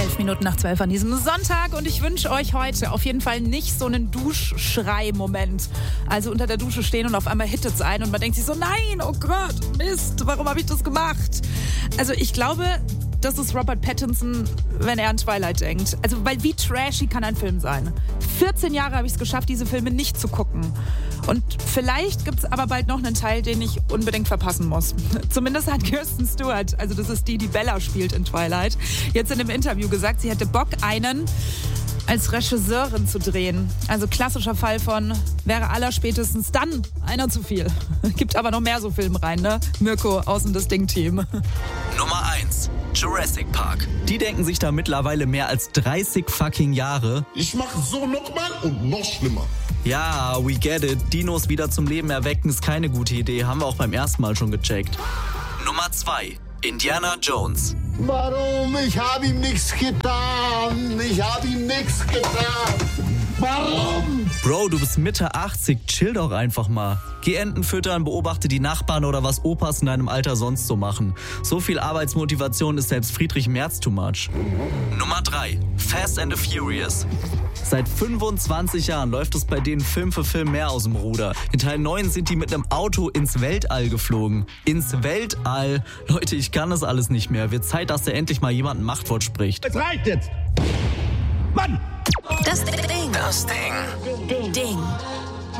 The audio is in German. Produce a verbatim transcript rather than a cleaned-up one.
Elf Minuten nach zwölf an diesem Sonntag und ich wünsche euch heute auf jeden Fall nicht so einen Duschschrei-Moment. Also unter der Dusche stehen und auf einmal hittet es ein und man denkt sich so, nein, oh Gott, Mist, warum habe ich das gemacht? Also ich glaube, das ist Robert Pattinson, wenn er an Twilight denkt. Also weil wie trashy kann ein Film sein? vierzehn Jahre habe ich es geschafft, diese Filme nicht zu gucken. Und vielleicht gibt es aber bald noch einen Teil, den ich unbedingt verpassen muss. Zumindest hat Kirsten Stewart, also das ist die, die Bella spielt in Twilight, jetzt in einem Interview gesagt, sie hätte Bock, einen als Regisseurin zu drehen. Also klassischer Fall von, wäre allerspätestens dann einer zu viel. Gibt aber noch mehr so Filme rein, ne? Mirko, außen das Ding-Team. Nummer eins. Jurassic Park. Die denken sich da mittlerweile mehr als dreißig fucking Jahre. Ich mach so nochmal und noch schlimmer. Ja, we get it. Dinos wieder zum Leben erwecken ist keine gute Idee. Haben wir auch beim ersten Mal schon gecheckt. Nummer zwei. Indiana Jones. Warum? Ich hab ihm nichts getan. Ich hab ihm nichts getan. Warum? Bro, du bist Mitte achtzig, chill doch einfach mal. Geh Enten füttern, beobachte die Nachbarn oder was Opas in deinem Alter sonst so machen. So viel Arbeitsmotivation ist selbst Friedrich Merz too much. Nummer drei. Fast and the Furious. Seit fünfundzwanzig Jahren läuft es bei denen Film für Film mehr aus dem Ruder. In Teil neun sind die mit einem Auto ins Weltall geflogen. Ins Weltall? Leute, ich kann das alles nicht mehr. Wird Zeit, dass da endlich mal jemand ein Machtwort spricht. Es reicht jetzt. Mann! Das Ding. Das Ding. Ding.